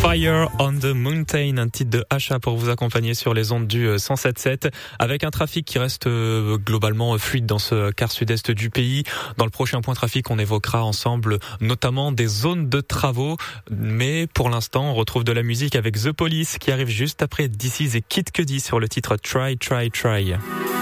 Fire on the Mountain, un titre de Asha pour vous accompagner sur les ondes du 107.7 avec un trafic qui reste globalement fluide dans ce quart sud-est du pays. Dans le prochain point trafic, on évoquera ensemble notamment des zones de travaux, mais pour l'instant, on retrouve de la musique avec The Police qui arrive juste après This Is et Kid Cudi sur le titre Try, Try, Try.